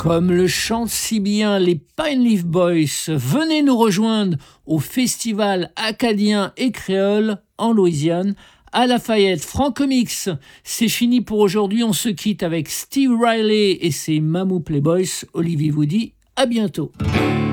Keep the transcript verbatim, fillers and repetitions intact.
Comme le chantent si bien les Pineleaf Boys, venez nous rejoindre au festival acadien et créole en Louisiane, à Lafayette. Franco-Mix, c'est fini pour aujourd'hui. On se quitte avec Steve Riley et ses Mamou Playboys. Olivier vous dit à bientôt.